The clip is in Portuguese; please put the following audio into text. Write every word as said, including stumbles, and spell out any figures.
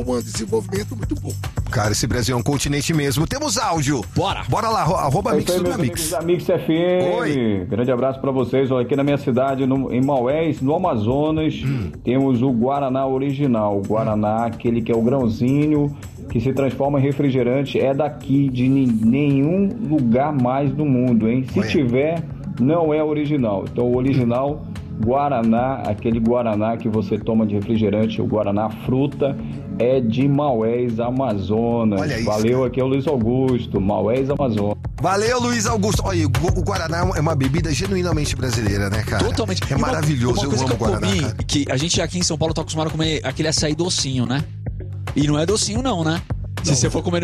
um desenvolvimento muito bom. Cara, esse Brasil é um continente mesmo. Temos áudio. Bora. Bora lá, arroba É Mix isso aí, do meus Mix. amigos da Mix F M. Oi. Grande abraço pra vocês. Olha, aqui na minha cidade, no, em Maués, no Amazonas, hum. temos o Guaraná original. O Guaraná, aquele que é o grãozinho, que se transforma em refrigerante, é daqui, de nenhum lugar mais do mundo, hein? Se Ué. tiver, não é original. Então, o original... Guaraná, aquele Guaraná que você toma de refrigerante, o Guaraná fruta, é de Maués, Amazonas. Olha isso, Valeu, cara. aqui é o Luiz Augusto, Maués, Amazonas. Valeu, Luiz Augusto. Olha, o Guaraná é uma bebida genuinamente brasileira, né, cara? Totalmente. É E uma- maravilhoso, Uma coisa eu que amo eu Guaraná, comi, cara. que a gente aqui em São Paulo tá acostumado a comer aquele açaí docinho, né? E não é docinho não, né? Se você for comer